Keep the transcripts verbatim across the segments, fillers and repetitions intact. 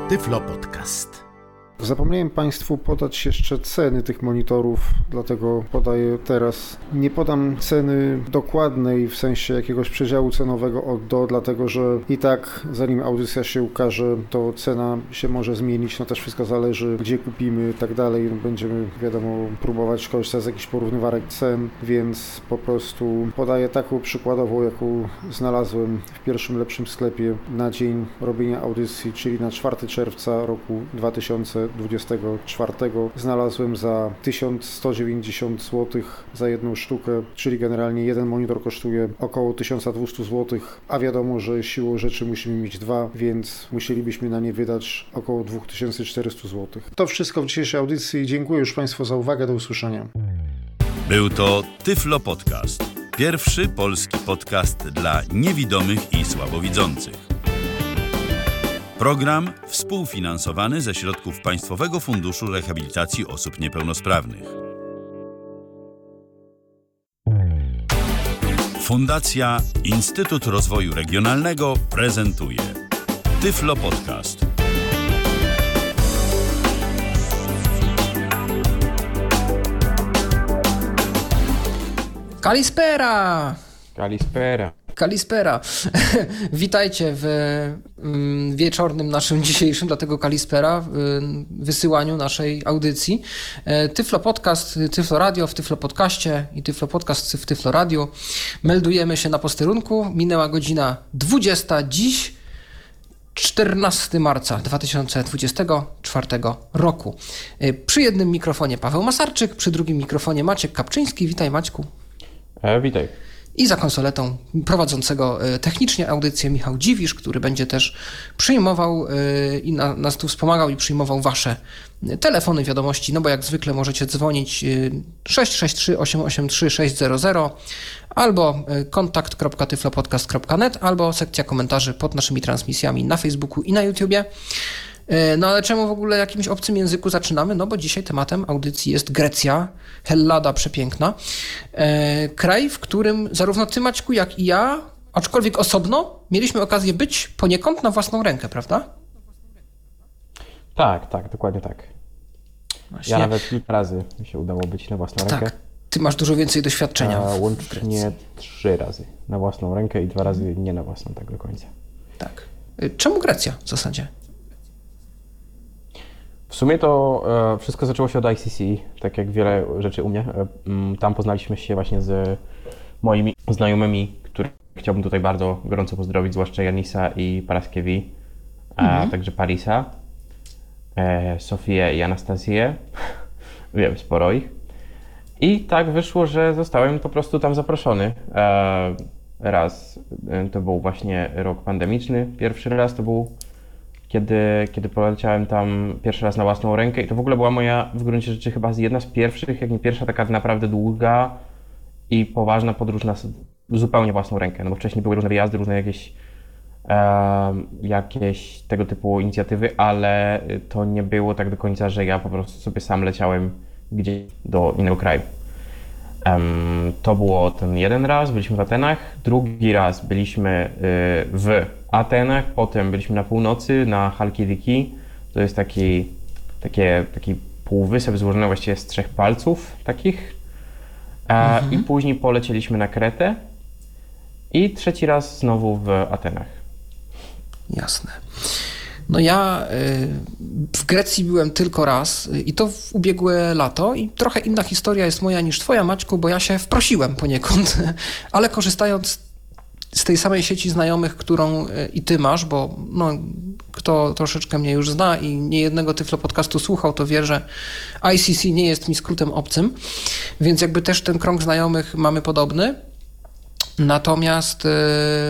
Tyflo Podcast. Zapomniałem Państwu podać jeszcze ceny tych monitorów, dlatego podaję teraz. Nie podam ceny dokładnej, w sensie jakiegoś przedziału cenowego od do, dlatego że i tak zanim audycja się ukaże, to cena się może zmienić, no też wszystko zależy, gdzie kupimy i tak dalej. No będziemy, wiadomo, próbować korzystać z jakichś porównywarek cen, więc po prostu podaję taką przykładową, jaką znalazłem w pierwszym lepszym sklepie na dzień robienia audycji, czyli na czwartego czerwca roku dwa tysiące dwudziestego czwartego. Znalazłem za tysiąc sto dziewięćdziesiąt złotych za jedną sztukę, czyli generalnie jeden monitor kosztuje około tysiąc dwieście złotych, a wiadomo, że siłą rzeczy musimy mieć dwa, więc musielibyśmy na nie wydać około dwa tysiące czterysta złotych. To wszystko w dzisiejszej audycji. Dziękuję już Państwu za uwagę. Do usłyszenia. Był to Tyflo Podcast. Pierwszy polski podcast dla niewidomych i słabowidzących. Program współfinansowany ze środków Państwowego Funduszu Rehabilitacji Osób Niepełnosprawnych. Fundacja Instytut Rozwoju Regionalnego prezentuje Tyflo Podcast. Kalispera! Kalispera. Kalispera. Witajcie w mm, wieczornym naszym dzisiejszym, dlatego Kalispera, w wysyłaniu naszej audycji. Tyflo Podcast, Tyflo Radio w Tyflo Podcaście i Tyflo Podcast w Tyflo Radio. Meldujemy się na posterunku. Minęła godzina dwudziesta. Dziś czternastego marca dwa tysiące dwudziestego czwartego roku. Przy jednym mikrofonie Paweł Masarczyk, przy drugim mikrofonie Maciek Kapczyński. Witaj, Maćku. E, witaj. I za konsoletą prowadzącego technicznie audycję Michał Dziwisz, który będzie też przyjmował i na, nas tu wspomagał i przyjmował wasze telefony, wiadomości, no bo jak zwykle możecie dzwonić sześć sześć trzy osiem osiem trzy sześć zero zero albo kontakt kropka tyflopodcast kropka net albo sekcja komentarzy pod naszymi transmisjami na Facebooku i na YouTubie. No ale czemu w ogóle jakimś obcym języku zaczynamy? No bo dzisiaj tematem audycji jest Grecja, Hellada przepiękna. E, kraj, w którym zarówno ty, Maćku, jak i ja, aczkolwiek osobno, mieliśmy okazję być poniekąd na własną rękę, prawda? Tak, tak, dokładnie tak. Właśnie. Ja nawet kilka razy mi się udało być na własną Tak, rękę. ty masz dużo więcej doświadczenia. A łącznie trzy razy na własną rękę i dwa razy nie na własną, tak do końca. Tak. Czemu Grecja w zasadzie? W sumie to e, wszystko zaczęło się od I C C, tak jak wiele rzeczy u mnie. E, m, tam poznaliśmy się właśnie z moimi znajomymi, których chciałbym tutaj bardzo gorąco pozdrowić, zwłaszcza Janisa i Paraskiewi, a mhm. także Parisa, e, Sofię i Anastazję. Wiem, sporo ich. I tak wyszło, że zostałem po prostu tam zaproszony. E, raz e, to był właśnie rok pandemiczny, pierwszy raz to był Kiedy, kiedy poleciałem tam pierwszy raz na własną rękę i to w ogóle była moja, w gruncie rzeczy chyba jedna z pierwszych, jak nie pierwsza taka naprawdę długa i poważna podróż na zupełnie własną rękę, no bo wcześniej były różne wyjazdy, różne jakieś, e, jakieś tego typu inicjatywy, ale to nie było tak do końca, że ja po prostu sobie sam leciałem gdzieś do innego kraju. Um, to było ten jeden raz, byliśmy w Atenach, drugi raz byliśmy y, w Atenach, potem byliśmy na północy, na Halkidiki. To jest taki, takie, taki półwysep złożony właściwie z trzech palców takich. E, mhm. I później polecieliśmy na Kretę i trzeci raz znowu w Atenach. Jasne. No ja w Grecji byłem tylko raz i to w ubiegłe lato i trochę inna historia jest moja niż twoja, Maćku, bo ja się wprosiłem poniekąd, ale korzystając z tej samej sieci znajomych, którą i ty masz, bo no, kto troszeczkę mnie już zna i niejednego Tyflo Podcastu słuchał, to wie, że I C C nie jest mi skrótem obcym, więc jakby też ten krąg znajomych mamy podobny. Natomiast y,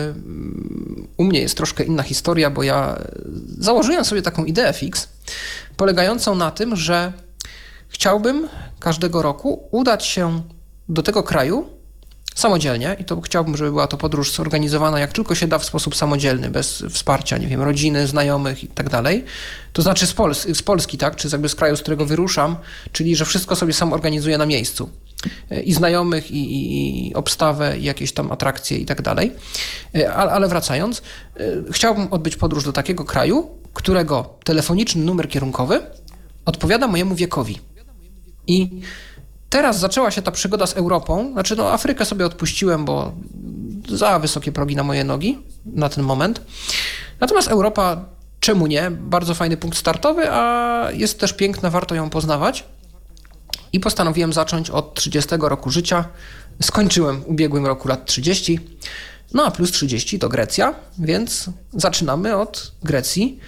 u mnie jest troszkę inna historia, bo ja założyłem sobie taką ideę fix, polegającą na tym, że chciałbym każdego roku udać się do tego kraju samodzielnie i to chciałbym, żeby była to podróż zorganizowana jak tylko się da w sposób samodzielny, bez wsparcia, nie wiem, rodziny, znajomych i tak dalej. To znaczy z, Pols- z Polski, tak, czy jakby z kraju, z którego wyruszam, czyli że wszystko sobie sam organizuję na miejscu. I znajomych, i, i, i obstawę, i jakieś tam atrakcje i tak dalej. Ale, ale wracając, chciałbym odbyć podróż do takiego kraju, którego telefoniczny numer kierunkowy odpowiada mojemu wiekowi. I teraz zaczęła się ta przygoda z Europą. Znaczy, no Afrykę sobie odpuściłem, bo za wysokie progi na moje nogi na ten moment. Natomiast Europa, czemu nie? Bardzo fajny punkt startowy, a jest też piękna, warto ją poznawać. I postanowiłem zacząć od trzydziestego roku życia. Skończyłem w ubiegłym roku lat trzydzieści. No a plus trzydzieści to Grecja, więc zaczynamy od Grecji.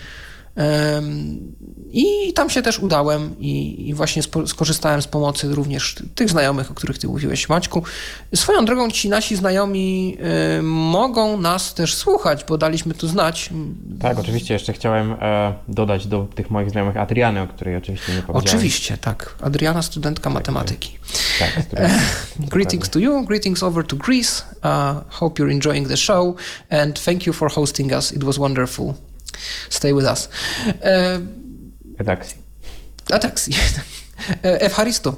I tam się też udałem i, i właśnie spo, skorzystałem z pomocy również tych znajomych, o których ty mówiłeś, Maćku. Swoją drogą ci nasi znajomi y, mogą nas też słuchać, bo daliśmy tu znać. Tak, oczywiście jeszcze chciałem e, dodać do tych moich znajomych Adriany, o której oczywiście nie powiedziałem. Oczywiście, tak. Adriana, studentka tak, matematyki. Tak, studentka. Greetings to you, greetings over to Greece. Uh, hope you're enjoying the show and thank you for hosting us. It was wonderful. Stay with us. E, Etaksi. Etaksi. Ewcharisto.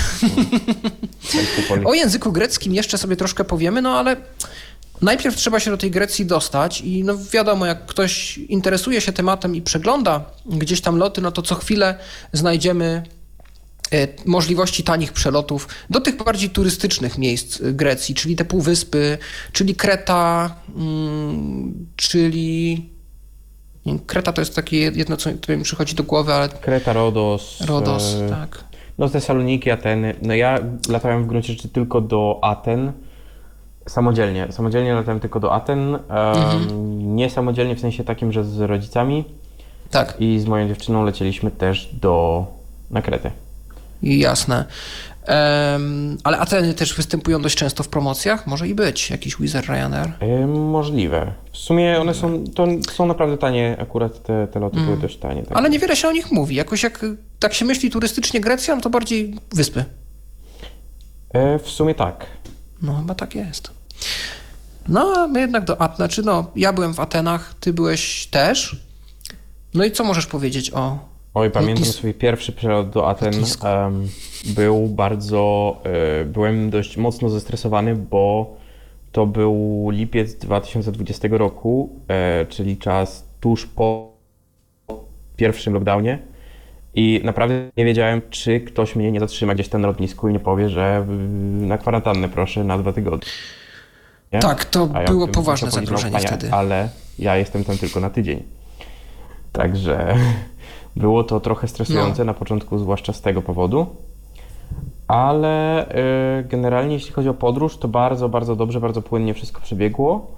O języku greckim jeszcze sobie troszkę powiemy, no ale najpierw trzeba się do tej Grecji dostać i no wiadomo, jak ktoś interesuje się tematem i przegląda gdzieś tam loty, no to co chwilę znajdziemy możliwości tanich przelotów do tych bardziej turystycznych miejsc Grecji, czyli te półwyspy, czyli Kreta, mm, czyli... Kreta to jest takie jedno, co mi przychodzi do głowy, ale... Kreta, Rodos. Rodos, e... tak. No Tesaloniki, Ateny. No ja latałem w gruncie rzeczy tylko do Aten. Samodzielnie. Samodzielnie latałem tylko do Aten. Um, mhm. Nie samodzielnie w sensie takim, że z rodzicami. Tak. I z moją dziewczyną lecieliśmy też do... na Kretę. Jasne. Um, ale Ateny też występują dość często w promocjach? Może i być. Jakiś Wizz Air, Ryanair? E, możliwe. W sumie one są, to są naprawdę tanie, akurat te, te loty mm. były dość tanie. Tak. Ale niewiele się o nich mówi. Jakoś jak tak się myśli turystycznie Grecja, no to bardziej wyspy. E, w sumie tak. No chyba tak jest. No a my jednak do Aten, znaczy no ja byłem w Atenach, ty byłeś też. No i co możesz powiedzieć o... Oj, pamiętam swój pierwszy przelot do Aten. Um, był bardzo, y, byłem dość mocno zestresowany, bo to był lipiec dwa tysiące dwudziestego roku, y, czyli czas tuż po pierwszym lockdownie i naprawdę nie wiedziałem, czy ktoś mnie nie zatrzyma gdzieś tam na lotnisku i nie powie, że y, na kwarantannę proszę na dwa tygodnie. Nie? Tak, to ja było poważne zagrożenie wtedy. Ale ja jestem tam tylko na tydzień. Także... Było to trochę stresujące no. na początku, zwłaszcza z tego powodu, ale y, generalnie jeśli chodzi o podróż, to bardzo, bardzo dobrze, bardzo płynnie wszystko przebiegło.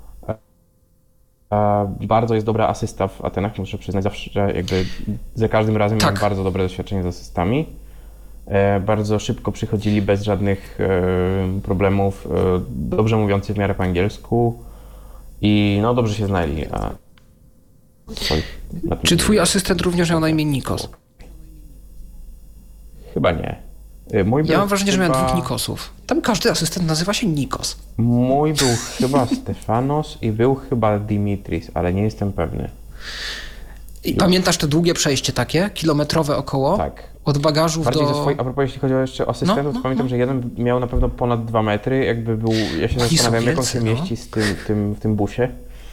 Y, bardzo jest dobra asysta w Atenach, muszę przyznać, zawsze jakby za każdym razem tak. miałem bardzo dobre doświadczenie z asystami. Y, bardzo szybko przychodzili bez żadnych y, problemów, y, dobrze mówiący w miarę po angielsku i no dobrze się znali. A, Czy twój asystent również miał na imię Nikos? Chyba nie. Mój ja mam wrażenie, chyba... że miałem dwóch Nikosów. Tam każdy asystent nazywa się Nikos. Mój był chyba Stefanos i był chyba Dimitris, ale nie jestem pewny. I pamiętasz te długie przejście takie, kilometrowe około? Tak. Od bagażów Bardziej do... Ze swoich, a propos, jeśli chodzi o jeszcze asystentów, no, no, pamiętam, no. że jeden miał na pewno ponad dwa metry, jakby był... Ja się zastanawiam, jak on się no. mieści z tym, tym, w tym busie.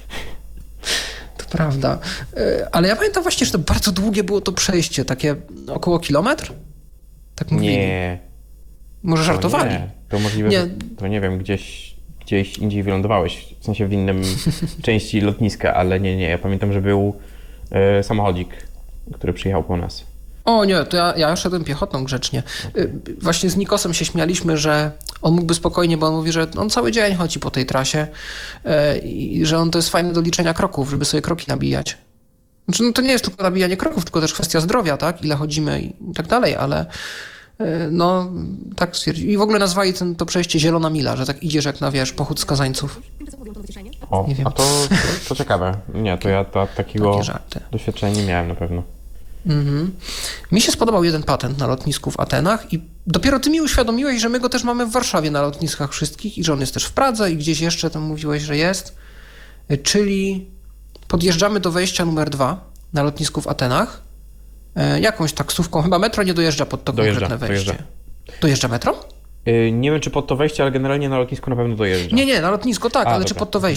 Prawda. Ale ja pamiętam właśnie, że to bardzo długie było to przejście, takie około kilometr? Tak mówili. Nie. Może żartowali? To, nie. to możliwe, nie. to nie wiem, gdzieś, gdzieś indziej wylądowałeś, w sensie w innym części lotniska, ale nie, nie. Ja pamiętam, że był e, samochodzik, który przyjechał po nas. O nie, to ja, ja szedłem piechotą grzecznie. Okay. Właśnie z Nikosem się śmialiśmy, że on mógłby spokojnie, bo on mówi, że on cały dzień chodzi po tej trasie i że on to jest fajne do liczenia kroków, żeby sobie kroki nabijać. Znaczy, no to nie jest tylko nabijanie kroków, tylko też kwestia zdrowia, tak? Ile chodzimy i tak dalej, ale no tak stwierdził. I w ogóle nazwali ten, to przejście Zielona Mila, że tak idziesz jak na, wiesz, pochód skazańców. O, nie wiem. A to, to, to ciekawe. Nie, to ja to, takiego doświadczenia nie miałem na pewno. Mm-hmm. Mi się spodobał jeden patent na lotnisku w Atenach i dopiero ty mi uświadomiłeś, że my go też mamy w Warszawie na lotniskach wszystkich i że on jest też w Pradze i gdzieś jeszcze tam mówiłeś, że jest. Czyli podjeżdżamy do wejścia numer dwa na lotnisku w Atenach e, jakąś taksówką, chyba metro nie dojeżdża pod to dojeżdża, konkretne wejście. Dojeżdża. Dojeżdża metro? Yy, nie wiem, czy pod to wejście, ale generalnie na lotnisku na pewno dojeżdża. Nie, nie, na lotnisko tak, A, ale dobra. czy pod to wejście?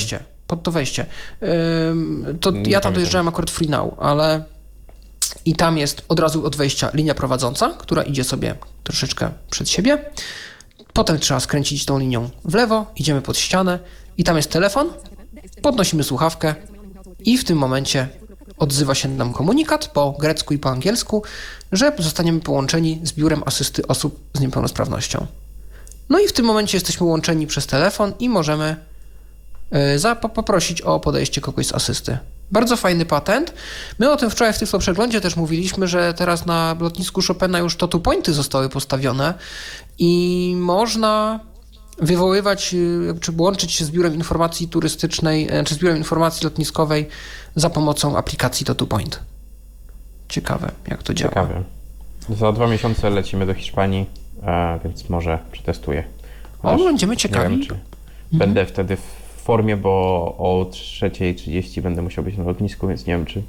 pod to wejście. To ja tam dojeżdżałem akurat Free Now, ale i tam jest od razu od wejścia linia prowadząca, która idzie sobie troszeczkę przed siebie. Potem trzeba skręcić tą linią w lewo, idziemy pod ścianę i tam jest telefon, podnosimy słuchawkę i w tym momencie odzywa się nam komunikat po grecku i po angielsku, że zostaniemy połączeni z biurem asysty osób z niepełnosprawnością. No i w tym momencie jesteśmy łączeni przez telefon i możemy za, poprosić o podejście kogoś z asysty. Bardzo fajny patent. My o tym wczoraj w Tyflo Przeglądzie też mówiliśmy, że teraz na lotnisku Chopina już to two pointy zostały postawione i można wywoływać, czy łączyć się z biurem informacji turystycznej, czy z biurem informacji lotniskowej za pomocą aplikacji to two point. Ciekawe, jak to działa. Ciekawe. Za dwa miesiące lecimy do Hiszpanii, więc może przetestuję. O, będziemy ciekawi. Nie wiem, czy mhm. będę wtedy w formie, bo o trzecia trzydzieści będę musiał być na lotnisku, więc nie wiem, czy...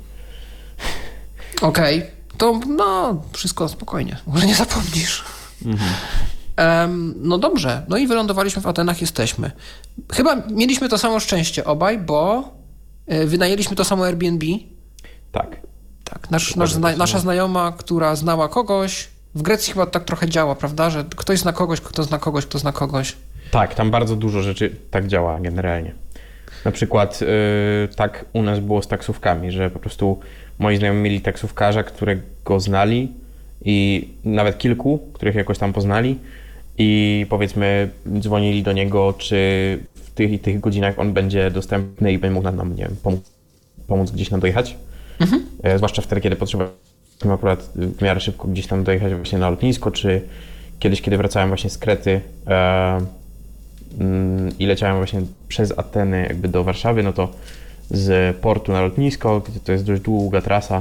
Okej, okay. To no, wszystko spokojnie, może nie zapomnisz. Mhm. Um, no dobrze, no i wylądowaliśmy w Atenach, jesteśmy. Chyba mieliśmy to samo szczęście obaj, bo wynajęliśmy to samo Airbnb. Tak. Tak, nasz, nasz zna, nasza znajoma, która znała kogoś, w Grecji chyba tak trochę działa, prawda, że ktoś zna kogoś, kto zna kogoś, kto zna kogoś. Tak, tam bardzo dużo rzeczy tak działa generalnie. Na przykład yy, tak u nas było z taksówkami, że po prostu moi znajomi mieli taksówkarza, którego znali i nawet kilku, których jakoś tam poznali i powiedzmy dzwonili do niego, czy w tych i tych godzinach on będzie dostępny i będzie mógł nam, nie wiem, pomóc, pomóc gdzieś nam dojechać. Mhm. E, zwłaszcza wtedy, kiedy potrzebujemy akurat w miarę szybko gdzieś tam dojechać właśnie na lotnisko, czy kiedyś, kiedy wracałem właśnie z Krety e, mm, i leciałem właśnie przez Ateny jakby do Warszawy, no to z portu na lotnisko, gdzie to jest dość długa trasa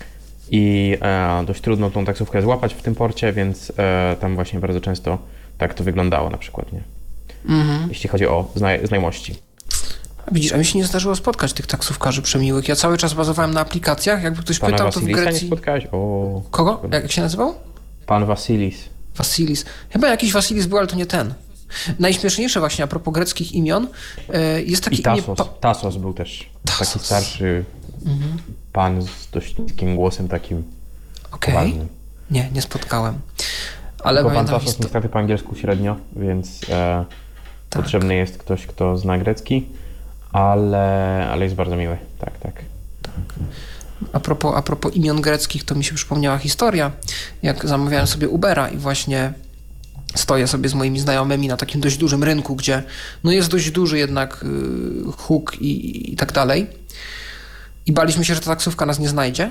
i e, dość trudno tą taksówkę złapać w tym porcie, więc e, tam właśnie bardzo często tak to wyglądało na przykład, nie? Mhm. Jeśli chodzi o zna- znajomości. Widzisz, a mi się nie zdarzyło spotkać tych taksówkarzy przemiłych. Ja cały czas bazowałem na aplikacjach. Jakby ktoś Pana pytał, Wasilisa to w Grecji... nie spotkałeś? O, kogo? Jak się nazywał? Pan Vasilis. Vasilis. Chyba jakiś Vasilis był, ale to nie ten. Najśmieszniejsze właśnie a propos greckich imion jest taki... I Tassos. Imię... Pa... Tassos był też Tassos. taki starszy mhm. pan z dość niskim głosem takim Okej. Okay. Nie, nie spotkałem. Ale Tylko pan Tassos histo... niestety po angielsku średnio, więc e, tak. Potrzebny jest ktoś, kto zna grecki. Ale, ale jest bardzo miły, tak, tak. tak. A propos, a propos imion greckich, to mi się przypomniała historia, jak zamawiałem sobie Ubera i właśnie stoję sobie z moimi znajomymi na takim dość dużym rynku, gdzie no jest dość duży jednak yy, huk i, i tak dalej. I baliśmy się, że ta taksówka nas nie znajdzie.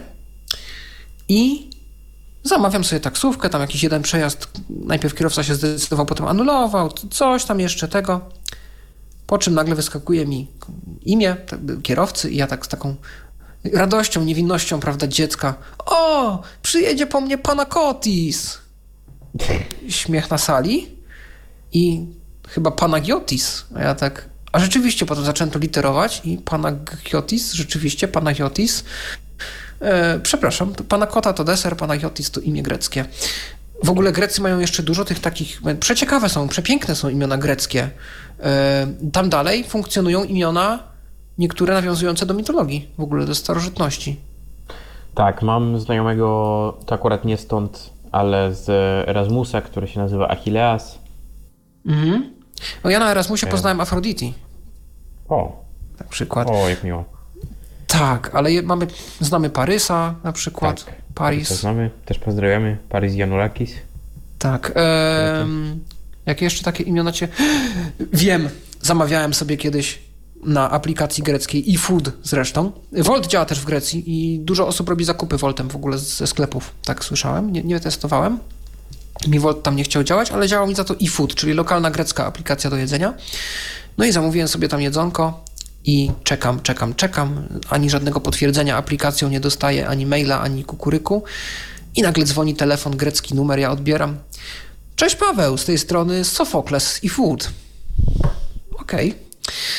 I zamawiam sobie taksówkę, tam jakiś jeden przejazd, najpierw kierowca się zdecydował, potem anulował, coś tam jeszcze tego. Po czym nagle wyskakuje mi imię kierowcy i ja tak z taką radością, niewinnością, prawda, dziecka. O, przyjedzie po mnie Panakotis. Śmiech na sali i chyba Panagiotis. A ja tak, a rzeczywiście potem zacząłem to literować i Panagiotis, rzeczywiście Panagiotis. E, przepraszam, Panakota to deser, Panagiotis to imię greckie. W ogóle Grecy mają jeszcze dużo tych takich, przeciekawe są, przepiękne są imiona greckie. Tam dalej funkcjonują imiona, niektóre nawiązujące do mitologii, w ogóle do starożytności. Tak, mam znajomego, to akurat nie stąd, ale z Erasmusa, który się nazywa Achilleas. Mhm. No ja na Erasmusie poznałem Afroditi. O. Na przykład. O, jak miło. Tak, ale mamy, znamy Parysa na przykład. Tak, Paris. To znamy, też pozdrawiamy. Paris Janurakis. Tak. Ehm, jakie jeszcze takie imiona cię... Wiem, zamawiałem sobie kiedyś na aplikacji greckiej eFood zresztą. Wolt działa też w Grecji i dużo osób robi zakupy Woltem w ogóle ze sklepów. Tak słyszałem, nie, nie testowałem. Mi Wolt tam nie chciał działać, ale działał mi za to eFood, czyli lokalna grecka aplikacja do jedzenia. No i zamówiłem sobie tam jedzonko. I czekam, czekam, czekam, ani żadnego potwierdzenia aplikacją nie dostaję, ani maila, ani kukuryku. I nagle dzwoni telefon, grecki numer, ja odbieram. Cześć Paweł, z tej strony Sofokles i Food. Okej. Okay.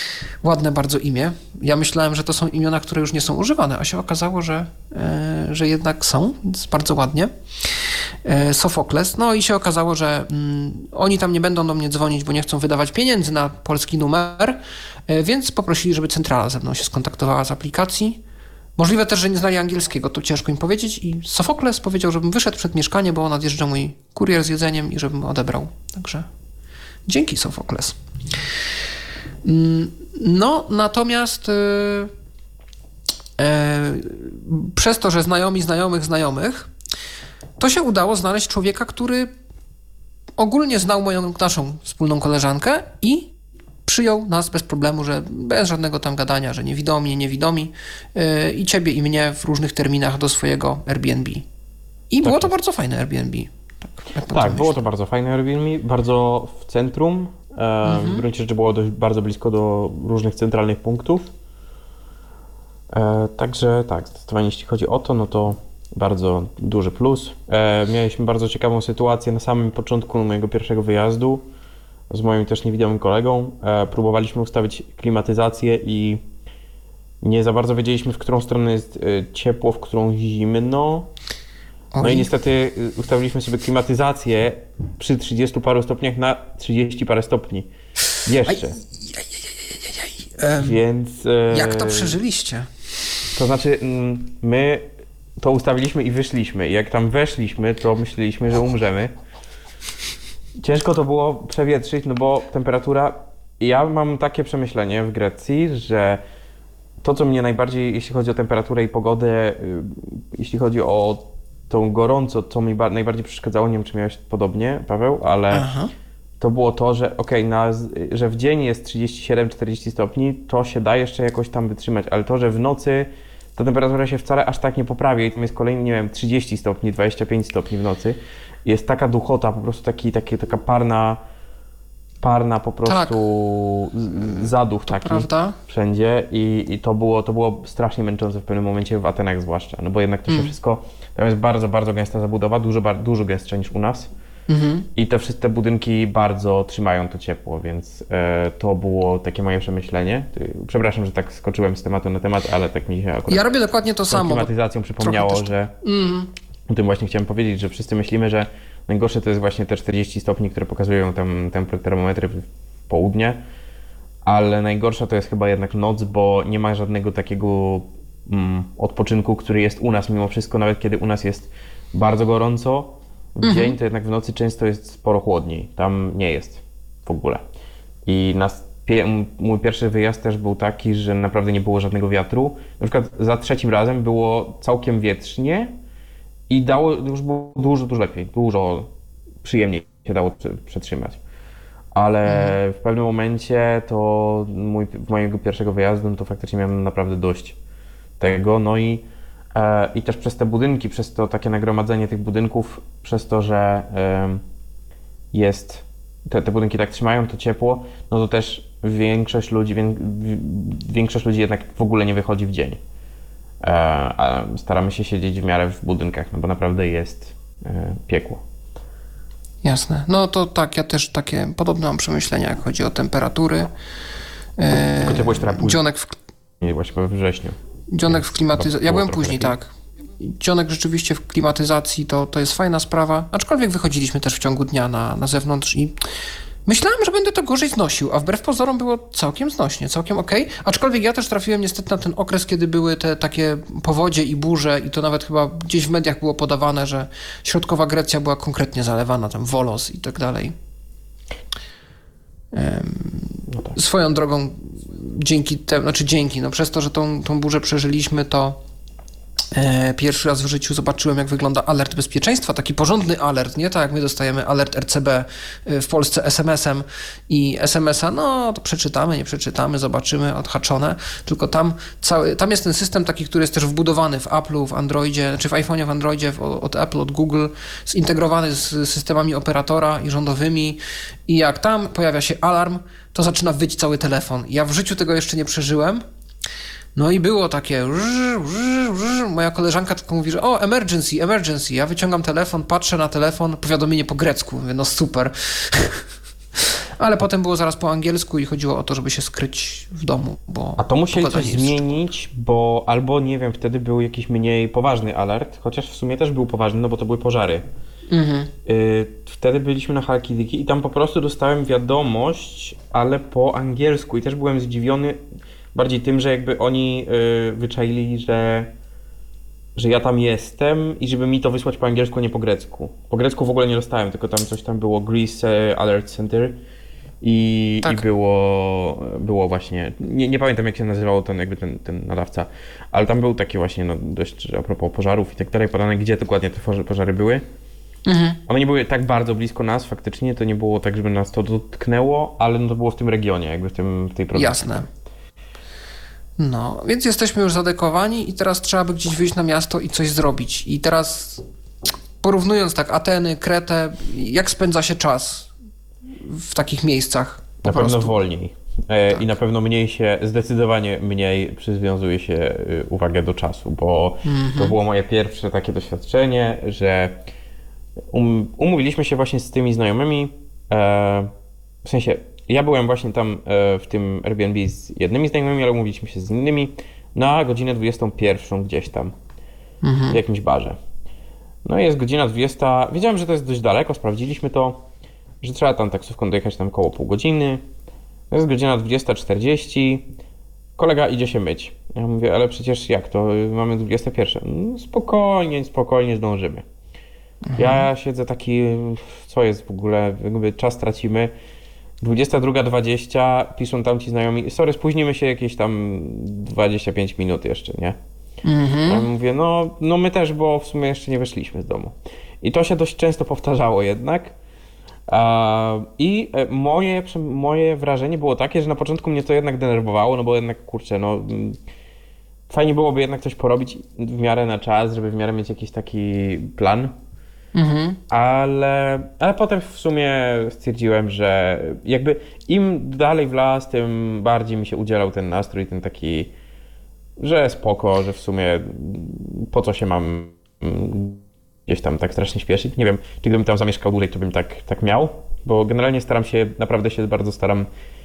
ładne bardzo imię. Ja myślałem, że to są imiona, które już nie są używane, a się okazało, że, e, że jednak są, więc bardzo ładnie. E, Sofokles. No i się okazało, że mm, oni tam nie będą do mnie dzwonić, bo nie chcą wydawać pieniędzy na polski numer, e, więc poprosili, żeby centrala ze mną się skontaktowała z aplikacji. Możliwe też, że nie znali angielskiego, to ciężko im powiedzieć i Sofokles powiedział, żebym wyszedł przed mieszkanie, bo nadjeżdża mój kurier z jedzeniem i żebym odebrał. Także dzięki, Sofokles. No, natomiast yy, yy, przez to, że znajomi znajomych znajomych, to się udało znaleźć człowieka, który ogólnie znał moją naszą wspólną koleżankę i przyjął nas bez problemu, że bez żadnego tam gadania, że niewidomi, niewidomi yy, i ciebie i mnie w różnych terminach do swojego Airbnb. I tak było jest. To bardzo fajne Airbnb. Tak, tak było to bardzo fajne Airbnb, bardzo w centrum. Mhm. W gruncie rzeczy było dość bardzo blisko do różnych centralnych punktów. E, także tak, zdecydowanie jeśli chodzi o to, no to bardzo duży plus. E, mieliśmy bardzo ciekawą sytuację na samym początku mojego pierwszego wyjazdu z moim też niewidomym kolegą. E, próbowaliśmy ustawić klimatyzację i nie za bardzo wiedzieliśmy, w którą stronę jest e, ciepło, w którą zimno. No Oj. I niestety ustawiliśmy sobie klimatyzację przy trzydziestu paru stopniach na trzydzieści parę stopni. Jeszcze. Aj, aj, aj, aj, aj. Um, Więc... E, jak to przeżyliście? To znaczy my to ustawiliśmy i wyszliśmy. I jak tam weszliśmy, to myśleliśmy, że umrzemy. Ciężko to było przewietrzyć, no bo temperatura... Ja mam takie przemyślenie w Grecji, że to, co mnie najbardziej, jeśli chodzi o temperaturę i pogodę, jeśli chodzi o tą gorąco, co mi ba- najbardziej przeszkadzało, nie wiem, czy miałeś podobnie, Paweł, ale Aha. to było to, że okej, okay, że w dzień jest trzydzieści siedem czterdzieści stopni, to się da jeszcze jakoś tam wytrzymać, ale to, że w nocy ta temperatura się wcale aż tak nie poprawia i tam jest kolejny, nie wiem, trzydzieści stopni, dwadzieścia pięć stopni w nocy, jest taka duchota, po prostu taki, taki, taka parna, parna po prostu tak. zaduch to taki prawda. Wszędzie i, i to, było, to było strasznie męczące w pewnym momencie w Atenach zwłaszcza, no bo jednak to się mm. wszystko, tam jest bardzo, bardzo gęsta zabudowa, dużo, bardzo, dużo gęstsza niż u nas mm-hmm. i te wszystkie budynki bardzo trzymają to ciepło, więc e, to było takie moje przemyślenie. Przepraszam, że tak skoczyłem z tematu na temat, ale tak mi się akurat ja robię dokładnie to samo. Klimatyzacją przypomniało, też... że mm. o tym właśnie chciałem powiedzieć, że wszyscy myślimy, że najgorsze to jest właśnie te czterdzieści stopni, które pokazują tam, tam termometry w południe, ale najgorsza to jest chyba jednak noc, bo nie ma żadnego takiego mm, odpoczynku, który jest u nas mimo wszystko, nawet kiedy u nas jest bardzo gorąco w mhm. dzień, to jednak w nocy często jest sporo chłodniej, tam nie jest w ogóle. I nas, pie, mój pierwszy wyjazd też był taki, że naprawdę nie było żadnego wiatru, na przykład za trzecim razem było całkiem wietrznie, i dało, już było dużo, dużo lepiej, dużo przyjemniej się dało przetrzymać. Ale mhm. w pewnym momencie to mój, mojego pierwszego wyjazdu, no to faktycznie miałem naprawdę dość tego. No i, e, i też przez te budynki, przez to takie nagromadzenie tych budynków, przez to, że e, jest, te, te budynki tak trzymają to ciepło, no to też większość ludzi, wię, większość ludzi jednak w ogóle nie wychodzi w dzień. A staramy się siedzieć w miarę w budynkach, no bo naprawdę jest piekło. Jasne. No to tak, ja też takie podobne mam przemyślenia, jak chodzi o temperatury. Tylko ty byłeś trochę później. Dzionek w... Nie, właśnie we wrześniu. Dzionek w klimatyzacji. Ja byłem później, lepiej. Tak. Dzionek rzeczywiście w klimatyzacji to, to jest fajna sprawa, aczkolwiek wychodziliśmy też w ciągu dnia na, na zewnątrz i myślałem, że będę to gorzej znosił, a wbrew pozorom było całkiem znośnie, całkiem okej. Okay. Aczkolwiek ja też trafiłem niestety na ten okres, kiedy były te takie powodzie i burze i to nawet chyba gdzieś w mediach było podawane, że środkowa Grecja była konkretnie zalewana, tam Volos i tak dalej. No tak. Swoją drogą dzięki temu, znaczy dzięki, no przez to, że tą, tą burzę przeżyliśmy, to E, pierwszy raz w życiu zobaczyłem, jak wygląda alert bezpieczeństwa, taki porządny alert, nie tak jak my dostajemy alert R C B w Polsce es em esem i es em esa, no to przeczytamy, nie przeczytamy, zobaczymy, odhaczone, tylko tam cały, tam jest ten system taki, który jest też wbudowany w Apple'u, w Androidzie, czy w iPhone'ie, w Androidzie, w, od Apple, od Google, zintegrowany z systemami operatora i rządowymi i jak tam pojawia się alarm, to zaczyna wyć cały telefon. Ja w życiu tego jeszcze nie przeżyłem. No i było takie, moja koleżanka tylko mówi, że o, emergency, emergency. Ja wyciągam telefon, patrzę na telefon, powiadomienie po grecku. Mówię, no super. Ale potem było zaraz po angielsku i chodziło o to, żeby się skryć w domu, bo... A to musieli coś pogoda nie jest zmienić, bo albo, nie wiem, wtedy był jakiś mniej poważny alert, chociaż w sumie też był poważny, no bo to były pożary. Mhm. Y, wtedy byliśmy na Halkidiki i tam po prostu dostałem wiadomość, ale po angielsku i też byłem zdziwiony bardziej tym, że jakby oni y, wyczaili, że, że ja tam jestem i żeby mi to wysłać po angielsku, a nie po grecku. Po grecku w ogóle nie dostałem, tylko tam coś tam było Greece Alert Center i, Tak. i było, było właśnie, nie, nie pamiętam jak się nazywał ten, jakby ten, ten nadawca, ale tam był taki właśnie, no dość a propos pożarów i tak dalej, podane gdzie dokładnie te pożary były. Mhm. One nie były tak bardzo blisko nas faktycznie, to nie było tak, żeby nas to dotknęło, ale no to było w tym regionie, jakby w, tym, w tej prowincji. Jasne. No, więc jesteśmy już zadekowani i teraz trzeba by gdzieś wyjść na miasto i coś zrobić. I teraz porównując tak Ateny, Kretę, jak spędza się czas w takich miejscach? Po Na prostu. pewno wolniej. E, Tak. I na pewno mniej się, zdecydowanie mniej przywiązuje się y, uwagę do czasu, bo Mhm. to było moje pierwsze takie doświadczenie, że um, umówiliśmy się właśnie z tymi znajomymi, e, w sensie ja byłem właśnie tam e, w tym Airbnb z jednymi znajomymi, ale umówiliśmy się z innymi na godzinę dwudziestą pierwszą gdzieś tam, Mhm. w jakimś barze. No i jest godzina dwudziesta, wiedziałem, że to jest dość daleko, sprawdziliśmy to, że trzeba tam taksówką dojechać tam około pół godziny. Jest godzina dwudziesta czterdzieści, kolega idzie się myć. Ja mówię, ale przecież jak to, mamy dwudziesta pierwsza. No, spokojnie, spokojnie zdążymy. Mhm. Ja siedzę taki, co jest w ogóle, jakby czas tracimy. dwudziesta druga dwadzieścia, piszą tam ci znajomi, sorry, spóźnimy się jakieś tam dwadzieścia pięć minut jeszcze, nie? Mhm. Ja mówię, no, no my też, bo w sumie jeszcze nie wyszliśmy z domu. I to się dość często powtarzało jednak. I moje, moje wrażenie było takie, że na początku mnie to jednak denerwowało, no bo jednak, kurczę, no fajnie byłoby jednak coś porobić w miarę na czas, żeby w miarę mieć jakiś taki plan, Mhm. ale, ale potem w sumie stwierdziłem, że jakby im dalej w las, tym bardziej mi się udzielał ten nastrój, ten taki, że spoko, że w sumie po co się mam gdzieś tam tak strasznie śpieszyć. Nie wiem, czy gdybym tam zamieszkał dłużej, to bym tak, tak miał, bo generalnie staram się, naprawdę się bardzo staram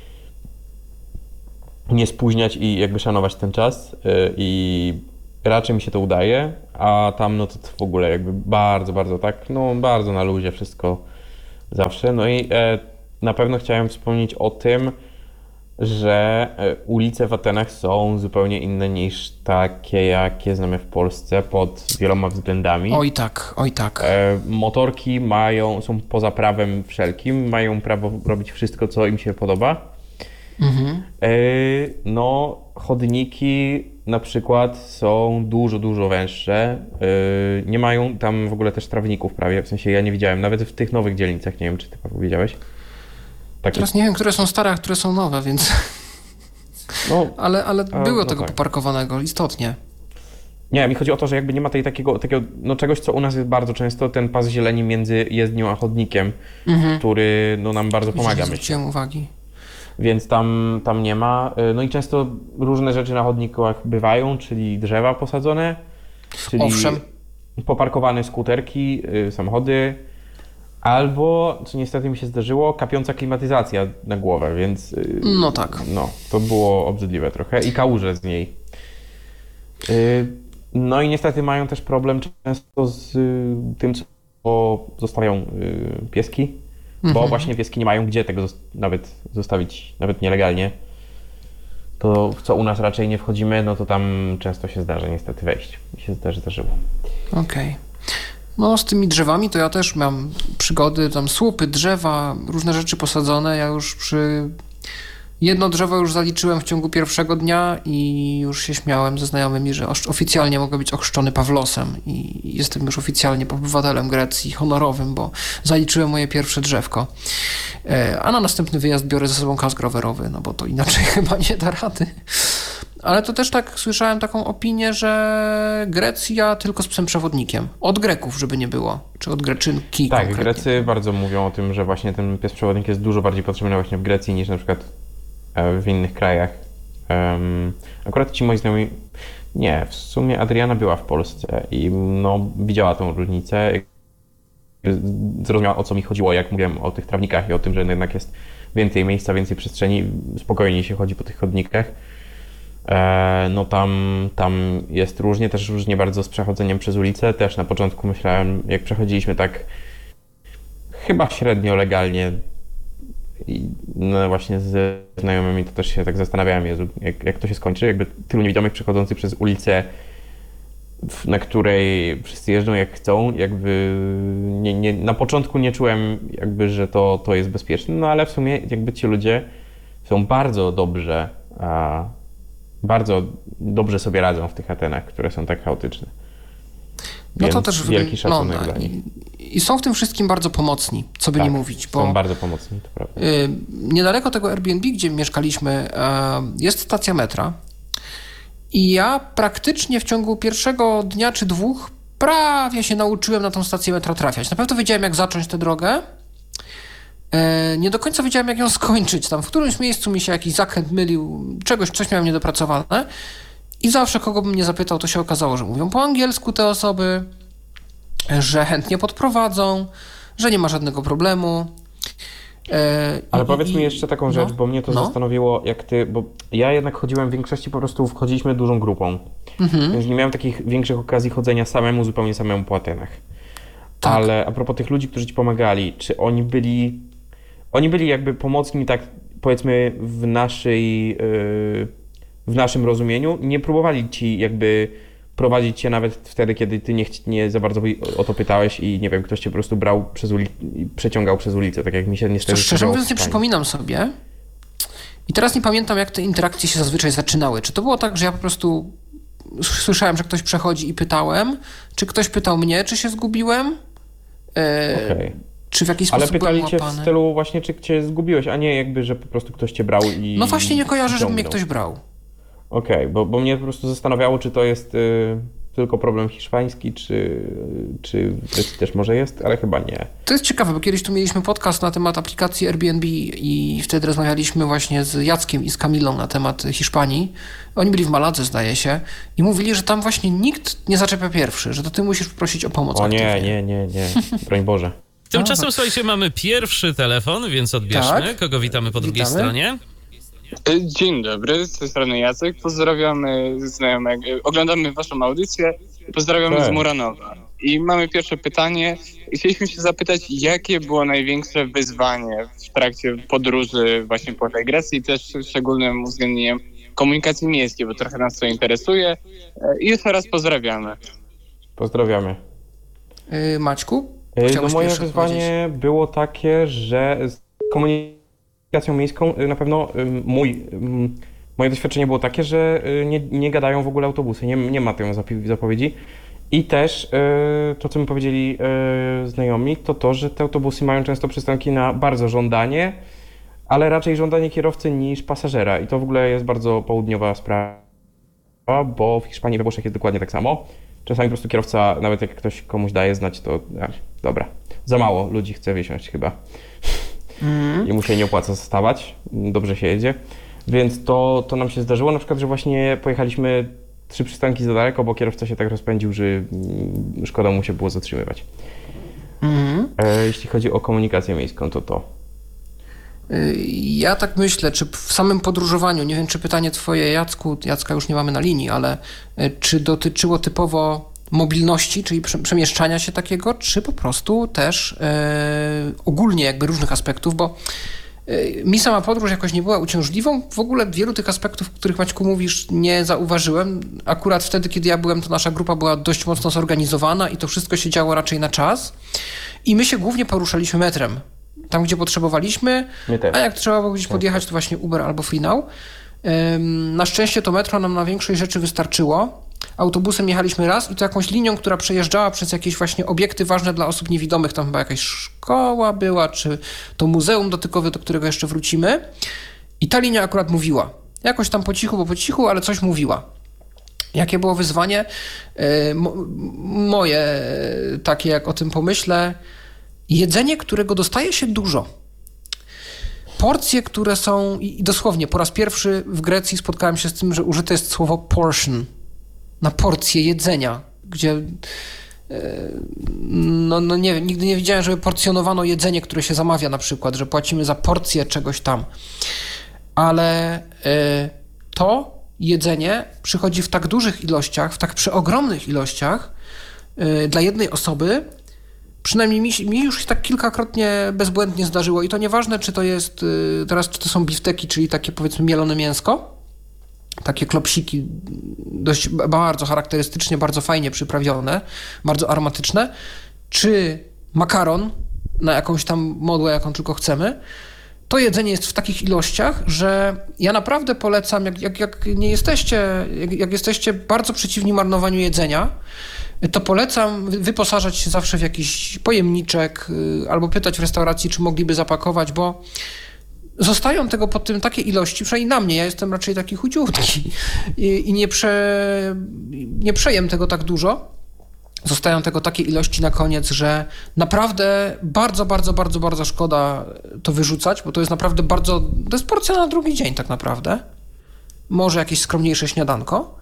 nie spóźniać i jakby szanować ten czas yy, i raczej mi się to udaje, a tam no to, to w ogóle jakby bardzo, bardzo tak, no bardzo na luzie wszystko zawsze. No i e, na pewno chciałem wspomnieć o tym, że ulice w Atenach są zupełnie inne niż takie, jakie znamy w Polsce pod wieloma względami. Oj tak, oj tak. E, motorki mają, są poza prawem wszelkim, mają prawo robić wszystko, co im się podoba. Mhm. E, no, chodniki na przykład są dużo, dużo węższe. E, nie mają tam w ogóle też trawników prawie, w sensie ja nie widziałem, nawet w tych nowych dzielnicach, nie wiem, czy ty Paweł widziałeś? Taki... Teraz nie wiem, które są stare, a które są nowe, więc... No, ale ale a, było no tego tak. poparkowanego, istotnie. Nie, mi chodzi o to, że jakby nie ma tej takiego, takiego no czegoś, co u nas jest bardzo często, ten pas zieleni między jezdnią a chodnikiem, Mhm. który no, nam bardzo pomaga, Nie myślę. zwróciłem uwagi. Więc tam, tam nie ma. No i często różne rzeczy na chodnikach bywają, czyli drzewa posadzone, czyli Owszem. poparkowane skuterki, samochody, albo, co niestety mi się zdarzyło, kapiąca klimatyzacja na głowę, więc No tak. no, to było obrzydliwe trochę i kałuże z niej. No i niestety mają też problem często z tym, co zostawiają pieski, bo Mhm. właśnie pieski nie mają gdzie tego nawet zostawić, nawet nielegalnie. To w co u nas raczej nie wchodzimy, no to tam często się zdarza niestety wejść. Mi się też zdarzyło. Okej. Okay. No z tymi drzewami to ja też mam przygody, tam słupy, drzewa, różne rzeczy posadzone. Ja już przy... Jedno drzewo już zaliczyłem w ciągu pierwszego dnia i już się śmiałem ze znajomymi, że oficjalnie mogę być ochrzczony Pawlosem i jestem już oficjalnie obywatelem Grecji, honorowym, bo zaliczyłem moje pierwsze drzewko. A na następny wyjazd biorę ze sobą kask rowerowy, no bo to inaczej chyba nie da rady. Ale to też tak słyszałem taką opinię, że Grecja tylko z psem przewodnikiem. Od Greków, żeby nie było. Czy od Greczynki Tak, konkretnie. Grecy bardzo mówią o tym, że właśnie ten pies przewodnik jest dużo bardziej potrzebny właśnie w Grecji niż na przykład w innych krajach. Um, akurat ci moi znajomi, nie, w sumie Adriana była w Polsce i no, widziała tą różnicę. Zrozumiała, o co mi chodziło, jak mówiłem o tych trawnikach i o tym, że jednak jest więcej miejsca, więcej przestrzeni, spokojniej się chodzi po tych chodnikach. E, no tam, tam jest różnie, też różnie bardzo z przechodzeniem przez ulicę. Też na początku myślałem, jak przechodziliśmy tak chyba średnio legalnie i no właśnie z znajomymi, to też się tak zastanawiałem, Jezu, jak, jak to się skończy, jakby tylu niewidomych przechodzących przez ulicę, na której wszyscy jeżdżą jak chcą, jakby nie, nie, na początku nie czułem jakby, że to, to jest bezpieczne, no ale w sumie jakby ci ludzie są bardzo dobrze, a, bardzo dobrze sobie radzą w tych Atenach, które są tak chaotyczne. No Więc to też wielki szacunek no, dla nich. I, I są w tym wszystkim bardzo pomocni, co by tak, nie mówić. Bo są bardzo pomocni, to prawda. Y, niedaleko tego Airbnb, gdzie mieszkaliśmy, y, jest stacja metra. I ja praktycznie w ciągu pierwszego dnia czy dwóch prawie się nauczyłem na tą stację metra trafiać. Na pewno wiedziałem, jak zacząć tę drogę. Y, nie do końca wiedziałem, jak ją skończyć. Tam w którymś miejscu mi się jakiś zakręt mylił, czegoś, coś miałem niedopracowane. I zawsze, kogo bym nie zapytał, to się okazało, że mówią po angielsku te osoby, że chętnie podprowadzą, że nie ma żadnego problemu. E, Ale i, powiedz i, mi jeszcze taką rzecz, no, bo mnie to no. zastanowiło, jak ty, bo ja jednak chodziłem w większości, po prostu wchodziliśmy dużą grupą, Mhm. więc nie miałem takich większych okazji chodzenia samemu, zupełnie samemu po Atenach. Tak. Ale a propos tych ludzi, którzy ci pomagali, czy oni byli, oni byli jakby pomocni tak, powiedzmy, w naszej, yy, w naszym rozumieniu, nie próbowali ci jakby prowadzić cię nawet wtedy, kiedy ty nie, chci- nie za bardzo o to pytałeś i nie wiem, ktoś cię po prostu brał przez ulicę, przeciągał przez ulicę, tak jak mi się niestety Szczerze zdarzało mówiąc, w nie Hiszpanii. przypominam sobie. I teraz nie pamiętam, jak te interakcje się zazwyczaj zaczynały. Czy to było tak, że ja po prostu słyszałem, że ktoś przechodzi i pytałem? Czy ktoś pytał mnie, czy się zgubiłem? E, Okej. Czy w jakiś Ale sposób pytali byłem cię w łapany? stylu właśnie, czy cię zgubiłeś, a nie jakby, że po prostu ktoś cię brał i No właśnie nie kojarzę, żeby mnie ciągnął. ktoś brał. Okej, bo, bo mnie po prostu zastanawiało, czy to jest y, tylko problem hiszpański, czy, czy w Grecji też może jest, ale chyba nie. To jest ciekawe, bo kiedyś tu mieliśmy podcast na temat aplikacji Airbnb i wtedy rozmawialiśmy właśnie z Jackiem i z Kamilą na temat Hiszpanii. Oni byli w Maladze, zdaje się, i mówili, że tam właśnie nikt nie zaczepia pierwszy, że to ty musisz prosić o pomoc. O nie, aktywnie. nie, nie, nie, broń Boże. Tymczasem, A. słuchajcie, mamy pierwszy telefon, więc odbierzmy. Tak. Kogo witamy po drugiej Witamy. stronie? Dzień dobry, z tej strony Jacek. Pozdrawiamy znajomego. Oglądamy waszą audycję. Pozdrawiamy Cześć. z Muranowa. I mamy pierwsze pytanie. Chcieliśmy się zapytać, jakie było największe wyzwanie w trakcie podróży właśnie po tej Grecji i też szczególnym uwzględnieniem komunikacji miejskiej, bo trochę nas to interesuje. I jeszcze raz pozdrawiamy. Pozdrawiamy. Yy, Maćku? Y, No Chciałbyś moje pierwszy wyzwanie było takie, że z komunikacją miejską y, na pewno y, mój, y, moje doświadczenie było takie, że y, nie, nie gadają w ogóle autobusy, nie, nie ma tej zapi- zapowiedzi. I też y, to, co mi powiedzieli y, znajomi, to to, że te autobusy mają często przystanki na bardzo żądanie, ale raczej żądanie kierowcy niż pasażera. I to w ogóle jest bardzo południowa sprawa, bo w Hiszpanii i we Włoszech jest dokładnie tak samo. Czasami po prostu kierowca, nawet jak ktoś komuś daje znać, to a, dobra, za mało ludzi chce wysiąść chyba. Mhm. I mu się nie opłaca zostawać, dobrze się jedzie. Więc to, to nam się zdarzyło, na przykład, że właśnie pojechaliśmy trzy przystanki za daleko, bo kierowca się tak rozpędził, że mm, szkoda mu się było zatrzymywać. Mhm. E, jeśli chodzi o komunikację miejską, to to. Yy, Ja tak myślę, czy w samym podróżowaniu, nie wiem, czy pytanie twoje, Jacku, Jacka już nie mamy na linii, ale yy, czy dotyczyło typowo mobilności, czyli prze- przemieszczania się takiego, czy po prostu też yy, ogólnie jakby różnych aspektów, bo yy, mi sama podróż jakoś nie była uciążliwą. W ogóle wielu tych aspektów, o których, Maćku, mówisz, nie zauważyłem. Akurat wtedy, kiedy ja byłem, to nasza grupa była dość mocno zorganizowana i to wszystko się działo raczej na czas. I my się głównie poruszaliśmy metrem. Tam, gdzie potrzebowaliśmy, My też. a jak trzeba było gdzieś podjechać, to właśnie Uber albo FreeNow. Ym, Na szczęście to metro nam na większość rzeczy wystarczyło. Autobusem jechaliśmy raz i to jakąś linią, która przejeżdżała przez jakieś właśnie obiekty ważne dla osób niewidomych. Tam chyba jakaś szkoła była, czy to muzeum dotykowe, do którego jeszcze wrócimy. I ta linia akurat mówiła. Jakoś tam po cichu, bo po cichu, ale coś mówiła. Jakie było wyzwanie? Yy, mo- moje, yy, takie jak o tym pomyślę, jedzenie, którego dostaje się dużo. Porcje, które są, i dosłownie po raz pierwszy w Grecji spotkałem się z tym, że użyte jest słowo portion na porcję jedzenia, gdzie no, no nie wiem, nigdy nie widziałem, żeby porcjonowano jedzenie, które się zamawia na przykład, że płacimy za porcję czegoś tam. Ale to jedzenie przychodzi w tak dużych ilościach, w tak przeogromnych ilościach dla jednej osoby. Przynajmniej mi, mi już tak kilkakrotnie bezbłędnie zdarzyło i to nieważne, czy to jest teraz, czy to są bifteki, czyli takie powiedzmy mielone mięsko, takie klopsiki dość bardzo charakterystycznie, bardzo fajnie przyprawione, bardzo aromatyczne, czy makaron na jakąś tam modłę, jaką tylko chcemy. To jedzenie jest w takich ilościach, że ja naprawdę polecam, jak, jak, jak nie jesteście, jak, jak jesteście bardzo przeciwni marnowaniu jedzenia, to polecam wyposażać się zawsze w jakiś pojemniczek albo pytać w restauracji, czy mogliby zapakować, bo zostają tego po tym takie ilości, przynajmniej na mnie, ja jestem raczej taki chudziutki i, i nie, prze, nie przejem tego tak dużo. Zostają tego takie ilości na koniec, że naprawdę bardzo, bardzo, bardzo, bardzo szkoda to wyrzucać, bo to jest naprawdę bardzo, to jest porcja na drugi dzień tak naprawdę. Może jakieś skromniejsze śniadanko.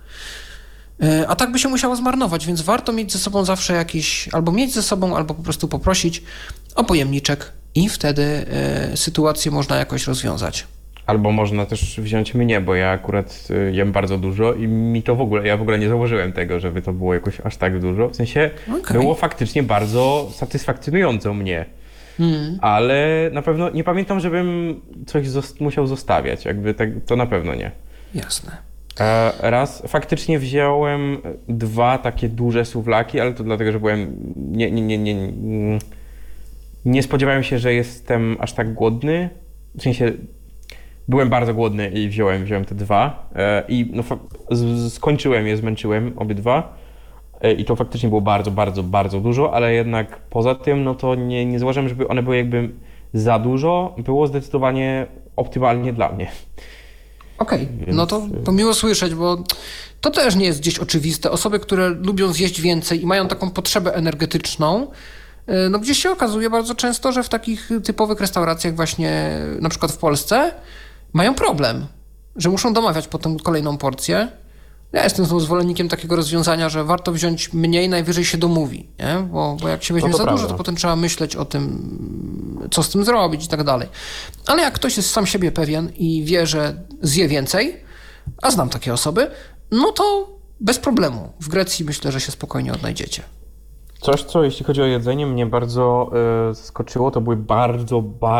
A tak by się musiało zmarnować, więc warto mieć ze sobą zawsze jakiś, albo mieć ze sobą, albo po prostu poprosić o pojemniczek i wtedy y, sytuację można jakoś rozwiązać. Albo można też wziąć mnie, bo ja akurat jem bardzo dużo i mi to w ogóle, ja w ogóle nie zauważyłem tego, żeby to było jakoś aż tak dużo. W sensie okay. Było faktycznie bardzo satysfakcjonujące mnie. Mm. Ale na pewno nie pamiętam, żebym coś zost- musiał zostawiać. Jakby tak, to na pewno nie. Jasne. Raz faktycznie wziąłem dwa takie duże suwlaki, ale to dlatego, że byłem nie, nie, nie, nie, nie spodziewałem się, że jestem aż tak głodny. W sensie byłem bardzo głodny i wziąłem, wziąłem te dwa i no, z- skończyłem je, zmęczyłem obydwa i to faktycznie było bardzo, bardzo, bardzo dużo, ale jednak poza tym no to nie, nie zauważyłem, żeby one były jakby za dużo. Było zdecydowanie optymalnie dla mnie. Okej, okay. No to, to miło słyszeć, bo to też nie jest gdzieś oczywiste. Osoby, które lubią zjeść więcej i mają taką potrzebę energetyczną, no gdzieś się okazuje bardzo często, że w takich typowych restauracjach właśnie na przykład w Polsce mają problem, że muszą domawiać potem kolejną porcję. Ja jestem zwolennikiem takiego rozwiązania, że warto wziąć mniej, najwyżej się domówi, nie? Bo, bo jak się weźmie no za prawda. Dużo, to potem trzeba myśleć o tym, co z tym zrobić i tak dalej. Ale jak ktoś jest sam siebie pewien i wie, że zje więcej, a znam takie osoby, no to bez problemu. W Grecji myślę, że się spokojnie odnajdziecie. Coś, co jeśli chodzi o jedzenie mnie bardzo yy, zaskoczyło, to były bardzo, bardzo